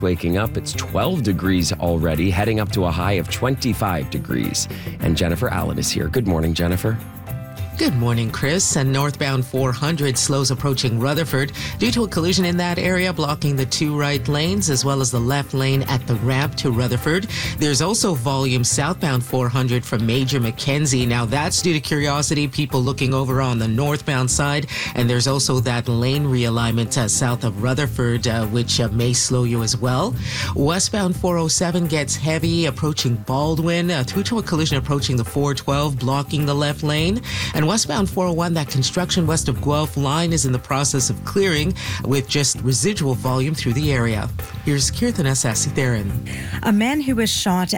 Waking up, it's 12 degrees already, heading up to a high of 25 degrees. And Jennifer Allen is here. Good morning, Jennifer. Good morning, Chris. And northbound 400 slows approaching Rutherford due to a collision in that area, blocking the two right lanes as well as the left lane at the ramp to Rutherford. There's also volume southbound 400 from Major Mackenzie. Now, that's due to curiosity, people looking over on the northbound side. And there's also that lane realignment south of Rutherford, which may slow you as well. Westbound 407 gets heavy approaching Baldwin through to a collision approaching the 412, blocking the left lane. And westbound 401, that construction west of Guelph line is in the process of clearing with just residual volume through the area. Here's Kirtan Sasitheran. A man who shot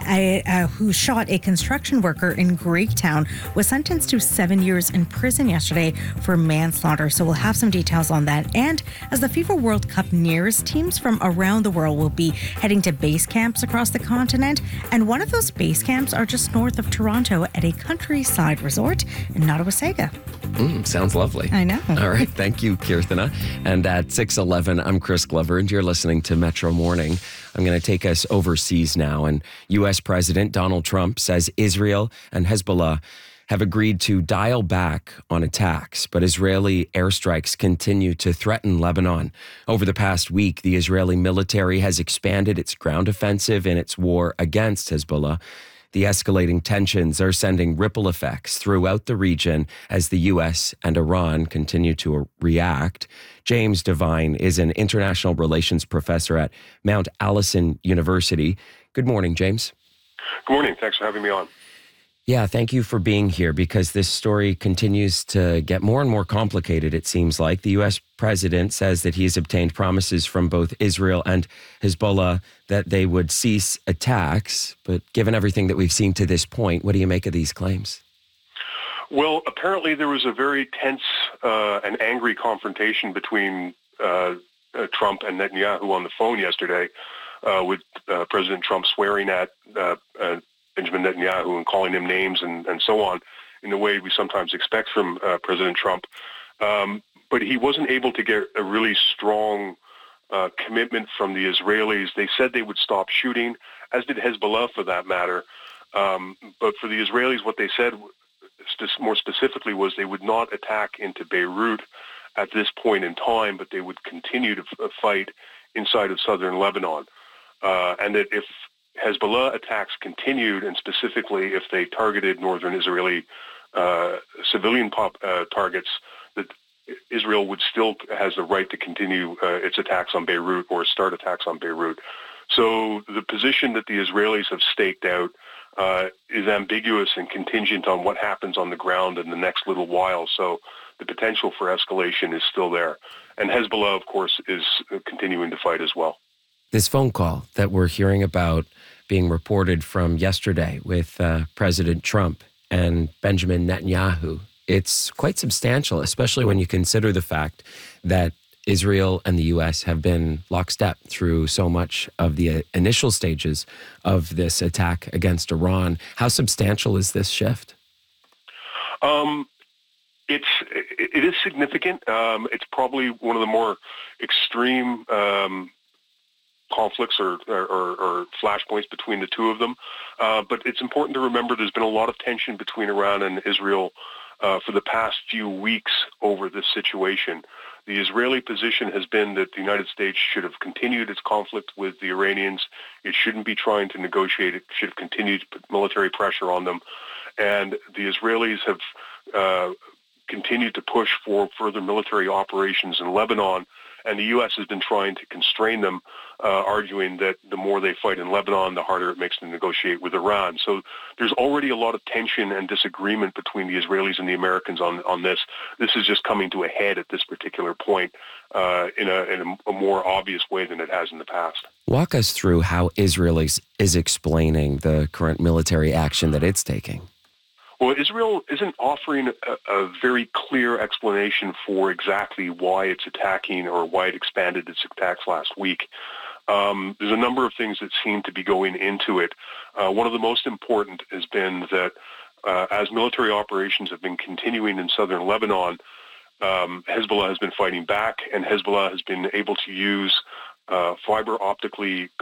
a construction worker in Greektown was sentenced to 7 years in prison yesterday for manslaughter. So we'll have some details on that. And as the FIFA World Cup nears, teams from around the world will be heading to base camps across the continent. And one of those base camps are just north of Toronto at a countryside resort in Nottawasaga. Sounds lovely. I know. All right. Thank you, Kirthana. And at 6:11, I'm Chris Glover, and you're listening to Metro Morning. I'm going to take us overseas now. And U.S. President Donald Trump says Israel and Hezbollah have agreed to dial back on attacks, but Israeli airstrikes continue to threaten Lebanon. Over the past week, the Israeli military has expanded its ground offensive in its war against Hezbollah. The escalating tensions are sending ripple effects throughout the region as the U.S. and Iran continue to react. James Devine is an international relations professor at Mount Allison University. Good morning, James. Good morning. Thanks for having me on. Yeah, thank you for being here because this story continues to get more and more complicated, it seems like. The U.S. president says that he has obtained promises from both Israel and Hezbollah that they would cease attacks. But given everything that we've seen to this point, what do you make of these claims? Well, apparently there was a very tense and angry confrontation between Trump and Netanyahu on the phone yesterday with President Trump swearing at Benjamin Netanyahu and calling him names and so on in the way we sometimes expect from President Trump. But he wasn't able to get a really strong commitment from the Israelis. They said they would stop shooting, as did Hezbollah for that matter. But for the Israelis, what they said more specifically was they would not attack into Beirut at this point in time, but they would continue to fight inside of southern Lebanon. And that if Hezbollah attacks continued, and specifically if they targeted northern Israeli civilian targets, that Israel would still has the right to continue its attacks on Beirut or start attacks on Beirut. So the position that the Israelis have staked out is ambiguous and contingent on what happens on the ground in the next little while. So the potential for escalation is still there. And Hezbollah, of course, is continuing to fight as well. This phone call that we're hearing about being reported from yesterday with President Trump and Benjamin Netanyahu, it's quite substantial, especially when you consider the fact that Israel and the U.S. have been lockstep through so much of the initial stages of this attack against Iran. How substantial is this shift? It is significant. It's probably one of the more extreme conflicts or flashpoints between the two of them. But it's important to remember there's been a lot of tension between Iran and Israel for the past few weeks over this situation. The Israeli position has been that the United States should have continued its conflict with the Iranians. It shouldn't be trying to negotiate. It should have continued to put military pressure on them. And the Israelis have continued to push for further military operations in Lebanon. And the U.S. has been trying to constrain them, arguing that the more they fight in Lebanon, the harder it makes to negotiate with Iran. So there's already a lot of tension and disagreement between the Israelis and the Americans on this. This is just coming to a head at this particular point in a more obvious way than it has in the past. Walk us through how Israel is explaining the current military action that it's taking. Well, Israel isn't offering a very clear explanation for exactly why it's attacking or why it expanded its attacks last week. There's a number of things that seem to be going into it. One of the most important has been that as military operations have been continuing in southern Lebanon, Hezbollah has been fighting back, and Hezbollah has been able to use fiber optically